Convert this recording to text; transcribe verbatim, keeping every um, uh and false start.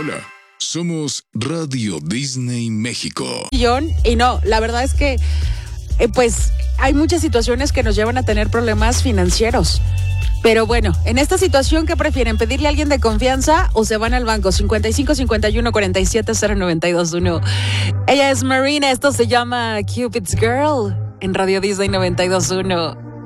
Hola, somos Radio Disney México. Y no, la verdad es que, eh, pues, hay muchas situaciones que nos llevan a tener problemas financieros. Pero bueno, en esta situación, ¿qué prefieren? ¿Pedirle a alguien de confianza o se van al banco? cincuenta y cinco, cincuenta y uno, cuarenta y siete, cero noventa y dos uno. Ella es Marina, esto se llama Cupid's Girl en Radio Disney noventa y dos uno.